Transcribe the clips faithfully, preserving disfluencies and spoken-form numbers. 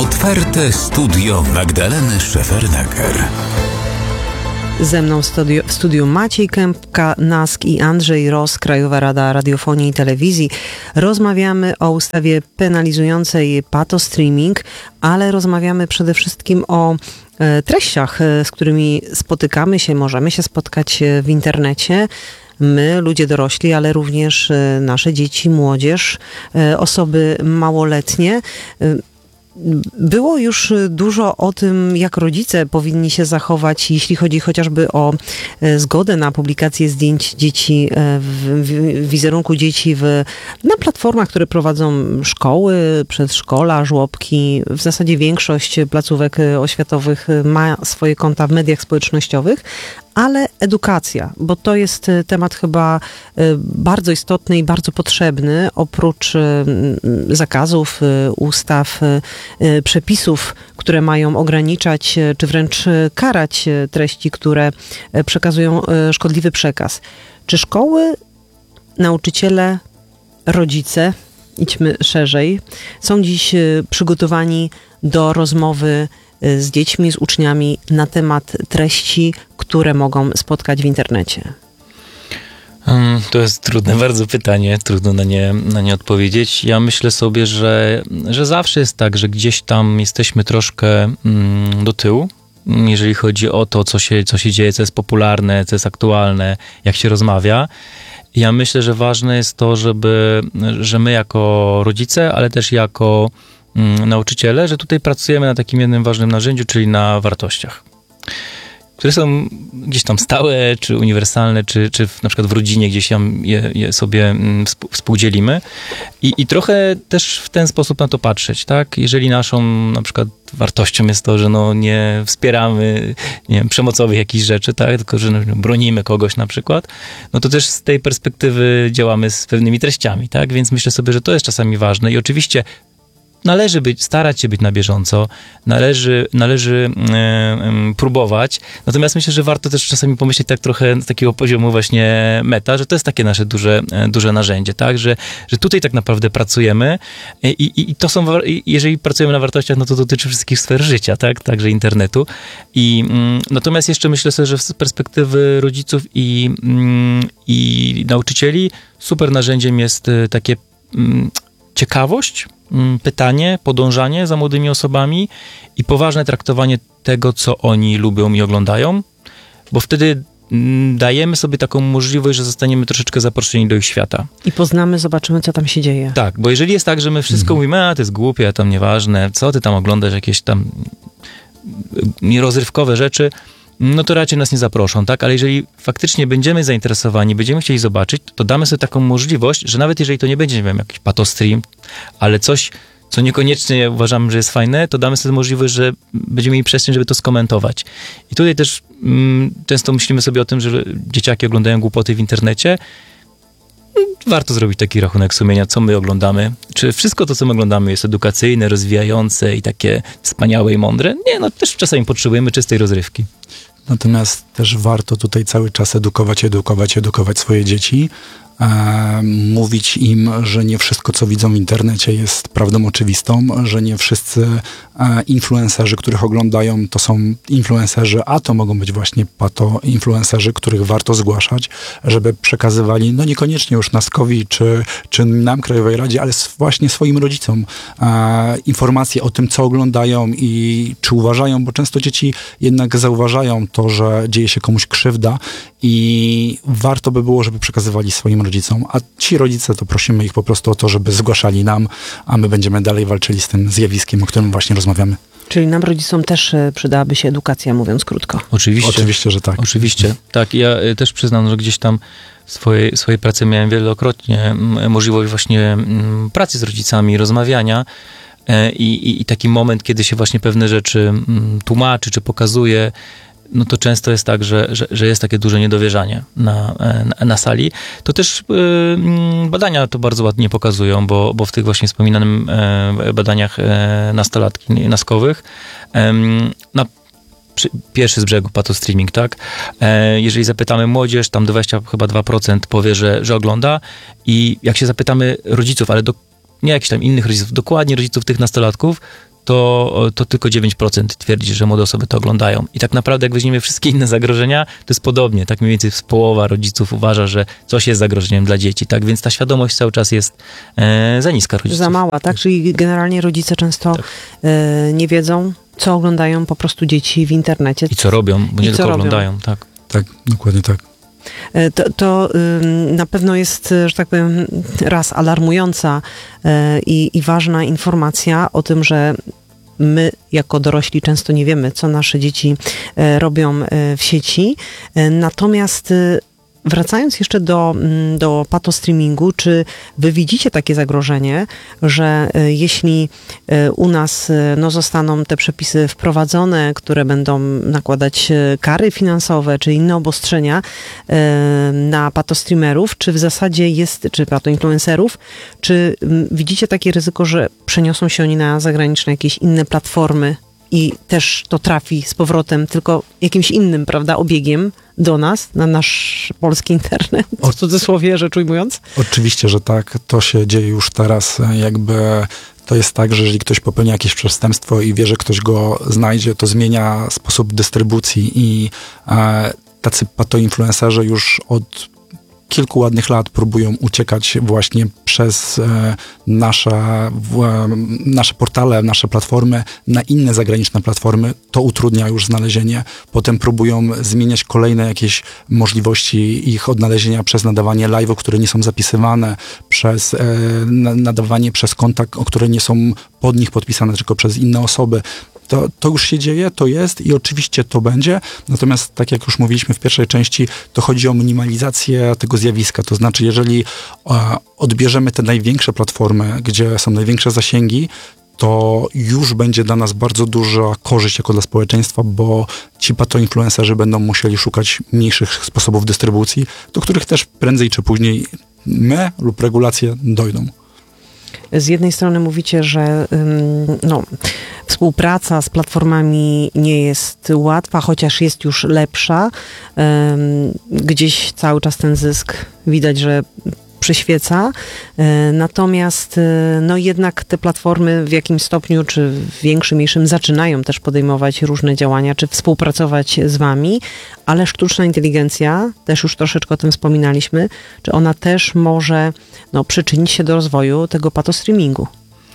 Otwarte studio Magdaleny Szefernaker. Ze mną w studiu, w studiu Maciej Kępka-Nask i Andrzej Ross, Krajowa Rada Radiofonii i Telewizji. Rozmawiamy o ustawie penalizującej patostreaming, ale rozmawiamy przede wszystkim o e, treściach, e, z którymi spotykamy się, możemy się spotkać w internecie. My, ludzie dorośli, ale również e, nasze dzieci, młodzież, e, osoby małoletnie. E, Było już dużo o tym, jak rodzice powinni się zachować, jeśli chodzi chociażby o zgodę na publikację zdjęć dzieci, w, w, wizerunku dzieci w, na platformach, które prowadzą szkoły, przedszkola, żłobki. W zasadzie większość placówek oświatowych ma swoje konta w mediach społecznościowych, ale edukacja, bo to jest temat chyba bardzo istotny i bardzo potrzebny. Oprócz zakazów, ustaw, przepisów, które mają ograniczać czy wręcz karać treści, które przekazują szkodliwy przekaz. Czy szkoły, nauczyciele, rodzice, idźmy szerzej, są dziś przygotowani do rozmowy z dziećmi, z uczniami na temat treści, które mogą spotkać w internecie? To jest trudne bardzo pytanie, trudno na nie, na nie odpowiedzieć. Ja myślę sobie, że, że zawsze jest tak, że gdzieś tam jesteśmy troszkę mm, do tyłu, jeżeli chodzi o to, co się, co się dzieje, co jest popularne, co jest aktualne, jak się rozmawia. Ja myślę, że ważne jest to, żeby, że my jako rodzice, ale też jako mm, nauczyciele, że tutaj pracujemy na takim jednym ważnym narzędziu, czyli na wartościach, które są gdzieś tam stałe, czy uniwersalne, czy, czy w, na przykład w rodzinie gdzieś tam je, je sobie współdzielimy. I, I trochę też w ten sposób na to patrzeć, tak? Jeżeli naszą na przykład wartością jest to, że no nie wspieramy, nie wiem, przemocowych jakichś rzeczy, tak? Tylko że no, bronimy kogoś na przykład, no to też z tej perspektywy działamy z pewnymi treściami, tak? Więc myślę sobie, że to jest czasami ważne i oczywiście należy być, starać się być na bieżąco, należy, należy e, e, próbować, natomiast myślę, że warto też czasami pomyśleć tak trochę z takiego poziomu właśnie meta, że to jest takie nasze duże, e, duże narzędzie, tak, że, że tutaj tak naprawdę pracujemy i, i, i to są, jeżeli pracujemy na wartościach, no to dotyczy wszystkich sfer życia, tak, także internetu i mm, natomiast jeszcze myślę sobie, że z perspektywy rodziców i, mm, i nauczycieli super narzędziem jest takie mm, ciekawość, pytanie, podążanie za młodymi osobami i poważne traktowanie tego, co oni lubią i oglądają, bo wtedy dajemy sobie taką możliwość, że zostaniemy troszeczkę zaproszeni do ich świata. I poznamy, zobaczymy, co tam się dzieje. Tak, bo jeżeli jest tak, że my wszystko mhm. mówimy, a to jest głupie, a tam nieważne, co ty tam oglądasz, jakieś tam nierozrywkowe rzeczy, no to raczej nas nie zaproszą, tak? Ale jeżeli faktycznie będziemy zainteresowani, będziemy chcieli zobaczyć, to damy sobie taką możliwość, że nawet jeżeli to nie będzie, nie wiem, jakiś patostream, ale coś, co niekoniecznie uważamy, że jest fajne, to damy sobie możliwość, że będziemy mieli przestrzeń, żeby to skomentować. I tutaj też mm, często myślimy sobie o tym, że dzieciaki oglądają głupoty w internecie. Warto zrobić taki rachunek sumienia, co my oglądamy. Czy wszystko to, co my oglądamy, jest edukacyjne, rozwijające i takie wspaniałe i mądre? Nie, no też czasami potrzebujemy czystej rozrywki. Natomiast też warto tutaj cały czas edukować, edukować, edukować swoje dzieci. E, mówić im, że nie wszystko, co widzą w internecie, jest prawdą oczywistą, że nie wszyscy e, influencerzy, których oglądają, to są influencerzy, a to mogą być właśnie pato influencerzy, których warto zgłaszać, żeby przekazywali, no niekoniecznie już Naskowi, czy, czy nam, Krajowej Radzie, ale właśnie swoim rodzicom e, informacje o tym, co oglądają i czy uważają, bo często dzieci jednak zauważają to, że dzieje się komuś krzywda i warto by było, żeby przekazywali swoim rodzicom, a ci rodzice to prosimy ich po prostu o to, żeby zgłaszali nam, a my będziemy dalej walczyli z tym zjawiskiem, o którym właśnie rozmawiamy. Czyli nam rodzicom też przydałaby się edukacja, mówiąc krótko. Oczywiście. Oczywiście, że tak. Oczywiście. Tak, ja też przyznam, że gdzieś tam w swojej, swojej pracy miałem wielokrotnie możliwość właśnie pracy z rodzicami, rozmawiania i, i, i taki moment, kiedy się właśnie pewne rzeczy tłumaczy, czy pokazuje, no to często jest tak, że, że, że jest takie duże niedowierzanie na, na, na sali. To też y, badania to bardzo ładnie pokazują, bo, bo w tych właśnie wspominanym y, badaniach y, nastolatki naskowych y, na przy, pierwszy z brzegu patostreaming, tak? Y, jeżeli zapytamy młodzież, tam dwadzieścia chyba dwa procent powie, że, że ogląda i jak się zapytamy rodziców, ale do, nie jakichś tam innych rodziców, dokładnie rodziców tych nastolatków, to, to tylko dziewięć procent twierdzi, że młode osoby to oglądają. I tak naprawdę jak weźmiemy wszystkie inne zagrożenia, to jest podobnie. Tak mniej więcej połowa rodziców uważa, że coś jest zagrożeniem dla dzieci. Tak więc ta świadomość cały czas jest e, za niska rodziców. Za mała, tak? Czyli generalnie rodzice często tak. e, nie wiedzą, co oglądają po prostu dzieci w internecie. I co robią, bo I nie tylko robią. oglądają. Tak, tak dokładnie tak. To, to na pewno jest, że tak powiem, raz alarmująca i, i ważna informacja o tym, że my jako dorośli często nie wiemy, co nasze dzieci robią w sieci. Natomiast wracając jeszcze do, do patostreamingu, czy wy widzicie takie zagrożenie, że jeśli u nas no, zostaną te przepisy wprowadzone, które będą nakładać kary finansowe, czy inne obostrzenia na patostreamerów, czy w zasadzie jest, czy patoinfluencerów, czy widzicie takie ryzyko, że przeniosą się oni na zagraniczne jakieś inne platformy i też to trafi z powrotem tylko jakimś innym, prawda, obiegiem do nas, na nasz polski internet, w cudzysłowie rzecz ujmując? Oczywiście, że tak. To się dzieje już teraz. Jakby to jest tak, że jeżeli ktoś popełnia jakieś przestępstwo i wie, że ktoś go znajdzie, to zmienia sposób dystrybucji i e, tacy patoinfluencerzy już od kilku ładnych lat próbują uciekać właśnie przez e, nasze, w, e, nasze portale, nasze platformy na inne zagraniczne platformy. To utrudnia już znalezienie. Potem próbują zmieniać kolejne jakieś możliwości ich odnalezienia przez nadawanie live'ów, które nie są zapisywane, przez e, nadawanie przez konta, które nie są pod nich podpisane, tylko przez inne osoby. To, to już się dzieje, to jest i oczywiście to będzie. Natomiast tak jak już mówiliśmy w pierwszej części, to chodzi o minimalizację tego zjawiska. To znaczy, jeżeli e, odbierzemy te największe platformy, gdzie są największe zasięgi, to już będzie dla nas bardzo duża korzyść jako dla społeczeństwa, bo ci patoinfluencerzy będą musieli szukać mniejszych sposobów dystrybucji, do których też prędzej czy później my lub regulacje dojdą. Z jednej strony mówicie, że no, współpraca z platformami nie jest łatwa, chociaż jest już lepsza. Gdzieś cały czas ten zysk widać, że przyświeca. Natomiast no jednak te platformy w jakimś stopniu, czy w większym, mniejszym zaczynają też podejmować różne działania, czy współpracować z wami, ale sztuczna inteligencja, też już troszeczkę o tym wspominaliśmy, czy ona też może no, przyczynić się do rozwoju tego patostreamingu?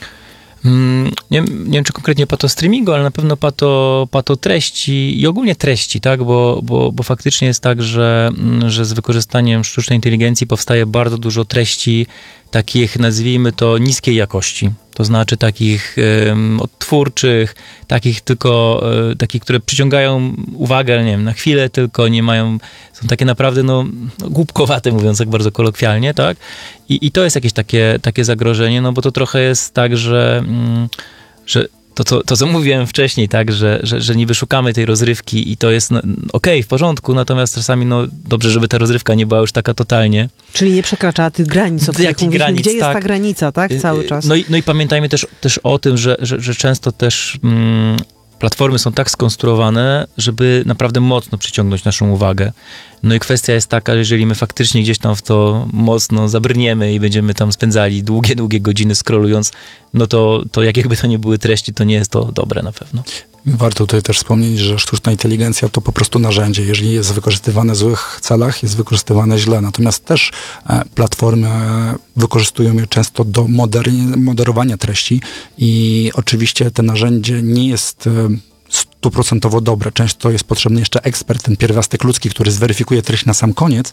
Nie, nie wiem, czy konkretnie patostreamingu, ale na pewno pato, pato treści i ogólnie treści, tak, bo, bo, bo faktycznie jest tak, że, że z wykorzystaniem sztucznej inteligencji powstaje bardzo dużo treści takich, nazwijmy to, niskiej jakości. To znaczy takich um, odtwórczych, takich tylko, um, takich, które przyciągają uwagę, nie wiem, na chwilę tylko, nie mają, są takie naprawdę, no, głupkowate, mówiąc tak bardzo kolokwialnie, tak? I, i to jest jakieś takie, takie zagrożenie, no bo to trochę jest tak, że, mm, że to, co, to, co mówiłem wcześniej, tak, że, że, że niby szukamy tej rozrywki i to jest no, okej, okay, w porządku, natomiast czasami no dobrze, żeby ta rozrywka nie była już taka totalnie. Czyli nie przekraczała tych granic, o których mówiliśmy. Granic, Gdzie jest tak. ta granica, tak, cały czas? No i, no i pamiętajmy też, też o tym, że, że, że często też mm, platformy są tak skonstruowane, żeby naprawdę mocno przyciągnąć naszą uwagę. No i kwestia jest taka, że jeżeli my faktycznie gdzieś tam w to mocno zabrniemy i będziemy tam spędzali długie, długie godziny scrollując, no to, to jak jakby to nie były treści, to nie jest to dobre na pewno. Warto tutaj też wspomnieć, że sztuczna inteligencja to po prostu narzędzie. Jeżeli jest wykorzystywane w złych celach, jest wykorzystywane źle. Natomiast też e, platformy wykorzystują je często do moderni- moderowania treści i oczywiście to narzędzie nie jest e, stuprocentowo dobre. Często jest potrzebny jeszcze ekspert, ten pierwiastek ludzki, który zweryfikuje treść na sam koniec,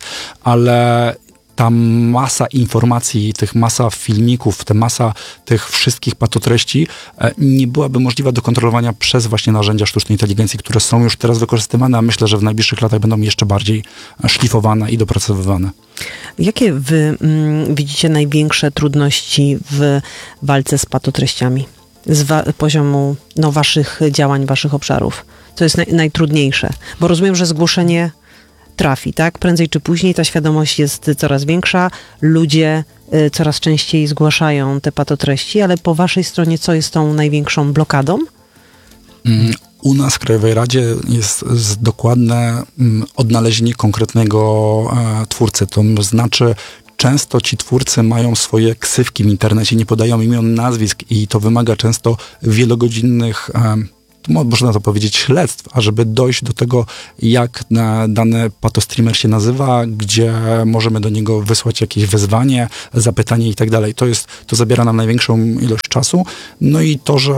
ale ta masa informacji, tych masa filmików, ta masa tych wszystkich patotreści nie byłaby możliwa do kontrolowania przez właśnie narzędzia sztucznej inteligencji, które są już teraz wykorzystywane, a myślę, że w najbliższych latach będą jeszcze bardziej szlifowane i dopracowywane. Jakie wy mm, widzicie największe trudności w walce z patotreściami? Z wa- poziomu no, waszych działań, waszych obszarów? Co jest naj- najtrudniejsze? Bo rozumiem, że zgłoszenie trafi, tak? Prędzej czy później ta świadomość jest coraz większa, ludzie y, coraz częściej zgłaszają te patotreści, ale po waszej stronie co jest tą największą blokadą? U nas w Krajowej Radzie jest dokładne odnalezienie konkretnego e, twórcy. To znaczy, często ci twórcy mają swoje ksywki w internecie, nie podają imion, nazwisk i to wymaga często wielogodzinnych, um, można to powiedzieć, śledztw, ażeby dojść do tego, jak na dany patostreamer się nazywa, gdzie możemy do niego wysłać jakieś wezwanie, zapytanie i tak dalej. To jest, to zabiera nam największą ilość czasu. No i to, że...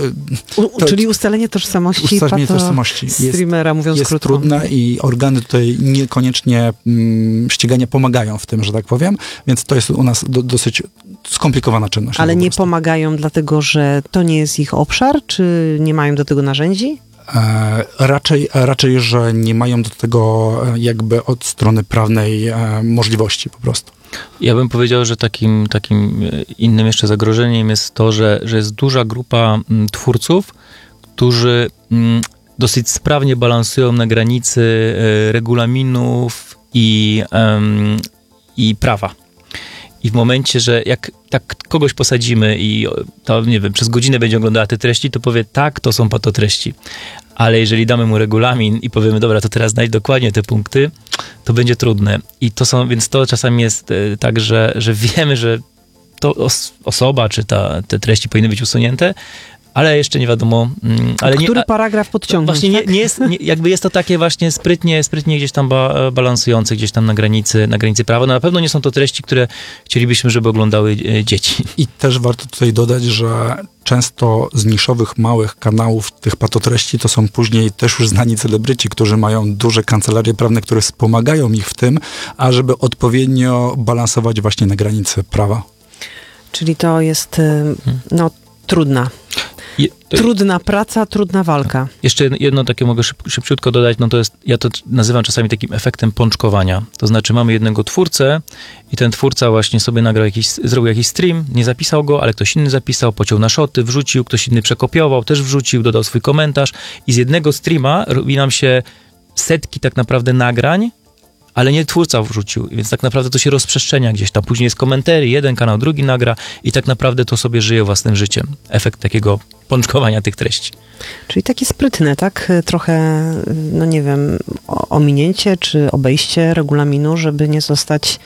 U, to, czyli ustalenie tożsamości ustalenie tożsamości jest, streamera, mówiąc jest krótko. trudne i organy tutaj niekoniecznie mm, ścigania pomagają w tym, że tak powiem, więc to jest u nas do, dosyć skomplikowana czynność. Ale po nie prostu. pomagają dlatego, że to nie jest ich obszar, czy nie mają do tego narzędzi? E, raczej, raczej, że nie mają do tego jakby od strony prawnej e, możliwości po prostu. Ja bym powiedział, że takim, takim innym jeszcze zagrożeniem jest to, że, że jest duża grupa m, twórców, którzy m, dosyć sprawnie balansują na granicy e, regulaminów i, em, i prawa. I w momencie, że jak tak kogoś posadzimy i to, nie wiem, przez godzinę będzie oglądała te treści, to powie, tak, to są patotreści. Ale jeżeli damy mu regulamin i powiemy, dobra, to teraz znajdź dokładnie te punkty, to będzie trudne. I to są, więc to czasami jest tak, że, że wiemy, że to os- osoba, czy ta, te treści powinny być usunięte, ale jeszcze nie wiadomo. Ale Który nie, paragraf podciągnąć? Właśnie tak? nie, nie jest, nie, jakby jest to takie właśnie sprytnie, sprytnie gdzieś tam ba, balansujące, gdzieś tam na granicy, na granicy prawa. No na pewno nie są to treści, które chcielibyśmy, żeby oglądały e, dzieci. I też warto tutaj dodać, że często z niszowych, małych kanałów tych patotreści to są później też już znani celebryci, którzy mają duże kancelarie prawne, które wspomagają ich w tym, ażeby odpowiednio balansować właśnie na granicy prawa. Czyli to jest no, trudna. Je, Trudna praca, trudna walka. Jeszcze jedno takie mogę szyb, szybciutko dodać, no to jest, ja to nazywam czasami takim efektem pączkowania. To znaczy mamy jednego twórcę i ten twórca właśnie sobie nagrał jakiś, zrobił jakiś stream, nie zapisał go, ale ktoś inny zapisał, pociął na szoty, wrzucił, ktoś inny przekopiował, też wrzucił, dodał swój komentarz i z jednego streama robi nam się setki tak naprawdę nagrań, ale nie twórca wrzucił, więc tak naprawdę to się rozprzestrzenia gdzieś tam. Później jest komentary, jeden kanał, drugi nagra i tak naprawdę to sobie żyje własnym życiem. Efekt takiego pączkowania tych treści. Czyli takie sprytne, tak? Trochę, no nie wiem, ominięcie czy obejście regulaminu, żeby nie zostać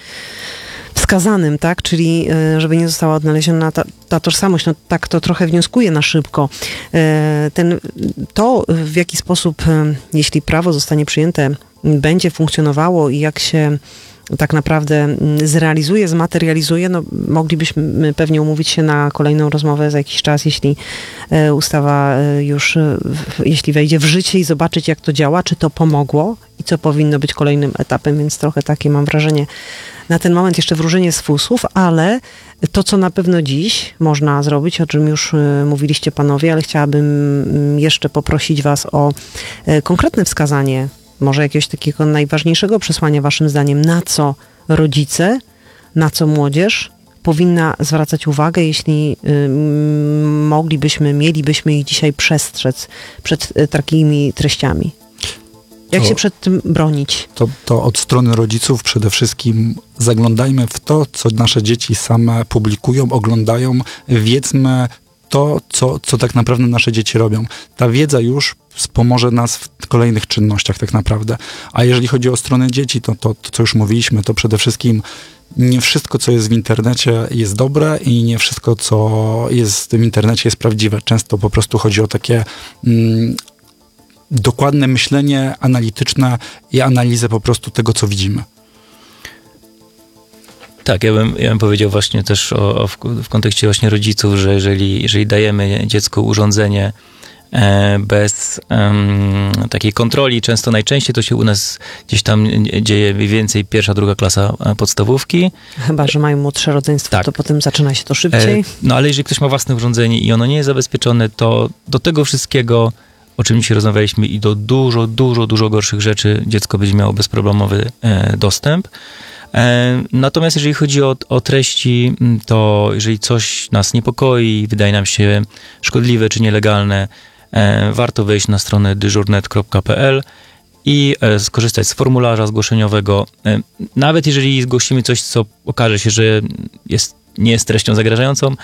wskazanym, tak? Czyli żeby nie została odnaleziona ta, ta tożsamość. No tak to trochę wnioskuje na szybko. Ten, to, w jaki sposób, jeśli prawo zostanie przyjęte, będzie funkcjonowało i jak się tak naprawdę zrealizuje, zmaterializuje, no moglibyśmy pewnie umówić się na kolejną rozmowę za jakiś czas, jeśli ustawa już, jeśli wejdzie w życie i zobaczyć, jak to działa, czy to pomogło i co powinno być kolejnym etapem, więc trochę takie mam wrażenie na ten moment jeszcze wróżenie z fusów, ale to, co na pewno dziś można zrobić, o czym już mówiliście panowie, ale chciałabym jeszcze poprosić was o konkretne wskazanie może jakiegoś takiego najważniejszego przesłania waszym zdaniem, na co rodzice, na co młodzież powinna zwracać uwagę, jeśli y, moglibyśmy, mielibyśmy ich dzisiaj przestrzec przed y, takimi treściami. Jak to, się przed tym bronić? To, to od strony rodziców przede wszystkim zaglądajmy w to, co nasze dzieci same publikują, oglądają, wiedzmy to, co, co tak naprawdę nasze dzieci robią. Ta wiedza już wspomoże nas w kolejnych czynnościach tak naprawdę. A jeżeli chodzi o stronę dzieci, to, to, to co już mówiliśmy, to przede wszystkim nie wszystko, co jest w internecie, jest dobre i nie wszystko, co jest w internecie, jest prawdziwe. Często po prostu chodzi o takie mm, dokładne myślenie analityczne i analizę po prostu tego, co widzimy. Tak, ja bym, ja bym powiedział właśnie też o, o w, w kontekście właśnie rodziców, że jeżeli, jeżeli dajemy dziecku urządzenie e, bez em, takiej kontroli, często najczęściej to się u nas gdzieś tam dzieje mniej więcej pierwsza, druga klasa podstawówki. Chyba, że mają młodsze rodzeństwo, tak. To potem zaczyna się to szybciej. E, no ale jeżeli ktoś ma własne urządzenie i ono nie jest zabezpieczone, to do tego wszystkiego, o czym dzisiaj rozmawialiśmy, i do dużo, dużo, dużo gorszych rzeczy dziecko będzie miało bezproblemowy e, dostęp. Natomiast jeżeli chodzi o, o treści, to jeżeli coś nas niepokoi, wydaje nam się szkodliwe czy nielegalne, warto wejść na stronę dyżurnet kropka pe el i skorzystać z formularza zgłoszeniowego. Nawet jeżeli zgłosimy coś, co okaże się, że jest, nie jest treścią zagrażającą,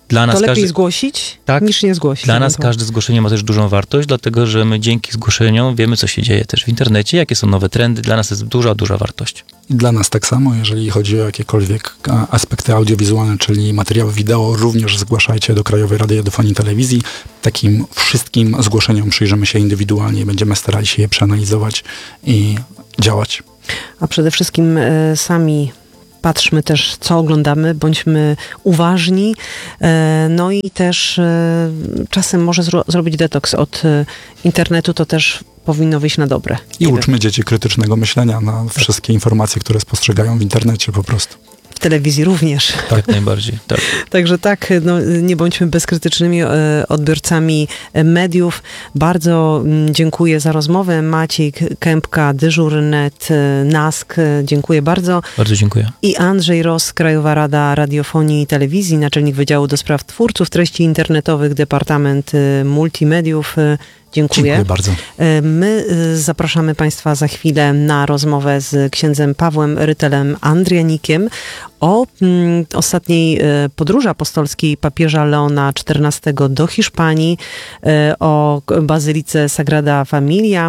Dla nas To lepiej każdy, zgłosić, Tak. niż nie zgłosić. Dla nas ewentualnie. każde zgłoszenie ma też dużą wartość, dlatego że my dzięki zgłoszeniom wiemy, co się dzieje też w internecie, jakie są nowe trendy. Dla nas jest duża, duża wartość. I dla nas tak samo, jeżeli chodzi o jakiekolwiek a, aspekty audiowizualne, czyli materiały wideo, również zgłaszajcie do Krajowej Rady Radiofonii i Telewizji. Takim wszystkim zgłoszeniom przyjrzymy się indywidualnie i będziemy starali się je przeanalizować i działać. A przede wszystkim e, sami patrzmy też, co oglądamy, bądźmy uważni, e, no i też e, czasem może zro- zrobić detoks od e, internetu, to też powinno wyjść na dobre. I Nie wiem. uczmy dzieci krytycznego myślenia na wszystkie informacje, które spostrzegają w internecie po prostu. W telewizji również. Tak, najbardziej. Tak. Także tak, no, nie bądźmy bezkrytycznymi e, odbiorcami e, mediów. Bardzo mm, dziękuję za rozmowę. Maciej Kępka, dyżur kropka net, e, Nask, e, dziękuję bardzo. Bardzo dziękuję. I Andrzej Ross, Krajowa Rada Radiofonii i Telewizji, naczelnik Wydziału do Spraw Twórców Treści Internetowych, Departament e, Multimediów. E, Dziękuję. Dziękuję bardzo. E, My e, zapraszamy Państwa za chwilę na rozmowę z księdzem Pawłem Rytelem Andrianikiem o mm, ostatniej e, podróży apostolskiej papieża Leona czternastego do Hiszpanii, e, o k- bazylice Sagrada Familia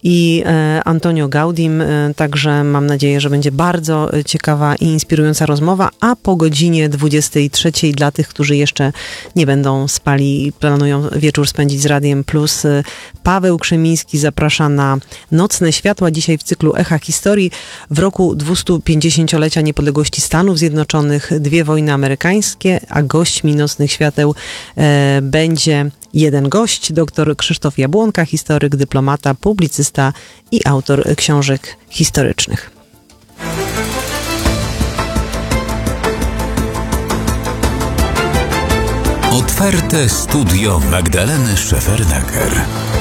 i e, Antonio Gaudim. E, Także mam nadzieję, że będzie bardzo e, ciekawa i inspirująca rozmowa, a po godzinie dwudziestej trzeciej dla tych, którzy jeszcze nie będą spali i planują wieczór spędzić z Radiem Plus, e, Paweł Krzemiński zaprasza na Nocne Światła, dzisiaj w cyklu Echa Historii. W roku dwustupięćdziesięciolecia niepodległości Stanów Zjednoczonych, dwie wojny amerykańskie, a gośćmi Nocnych Świateł e, będzie jeden gość, dr Krzysztof Jabłonka, historyk, dyplomata, publicysta i autor książek historycznych. Otwarte studio Magdaleny Szefernaker.